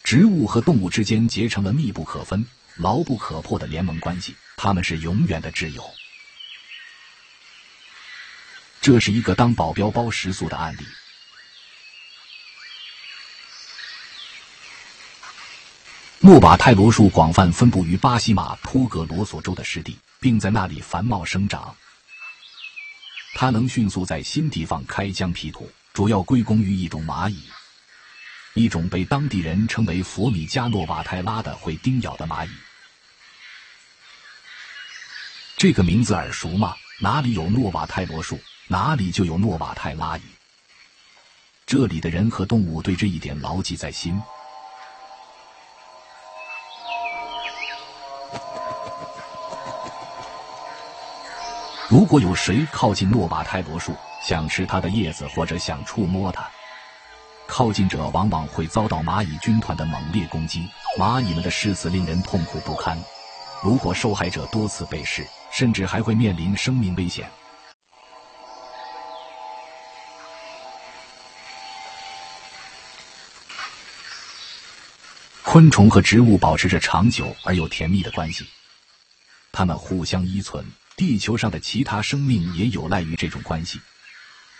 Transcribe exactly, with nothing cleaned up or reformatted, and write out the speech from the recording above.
植物和动物之间结成了密不可分、牢不可破的联盟关系，它们是永远的挚友。这是一个当保镖包食宿的案例。诺瓦泰罗树广泛分布于巴西马托格罗索州的湿地，并在那里繁茂生长。它能迅速在新地方开疆辟土，主要归功于一种蚂蚁，一种被当地人称为佛米加诺瓦泰拉的会叮咬的蚂蚁。这个名字耳熟吗？哪里有诺瓦泰罗树，哪里就有诺瓦泰拉蚁。这里的人和动物对这一点牢记在心。如果有谁靠近诺瓦泰罗树，想吃它的叶子或者想触摸它，靠近者往往会遭到蚂蚁军团的猛烈攻击，蚂蚁们的视死令人痛苦不堪。如果受害者多次被试，甚至还会面临生命危险。昆虫和植物保持着长久而又甜蜜的关系，它们互相依存，地球上的其他生命也有赖于这种关系。